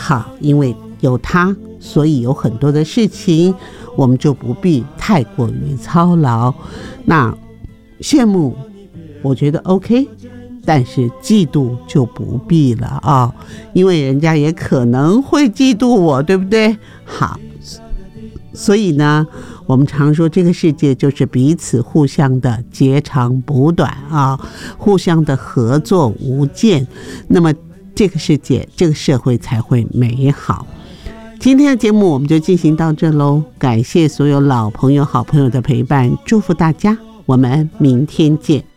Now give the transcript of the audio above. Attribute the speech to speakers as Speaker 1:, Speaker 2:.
Speaker 1: 好，因为有他，所以有很多的事情我们就不必太过于操劳。那羡慕我觉得 OK， 但是嫉妒就不必了啊，因为人家也可能会嫉妒我，对不对？好，所以呢，我们常说这个世界就是彼此互相的截长补短啊，互相的合作无间，那么这个世界这个社会才会美好。今天的节目我们就进行到这咯，感谢所有老朋友好朋友的陪伴，祝福大家，我们明天见。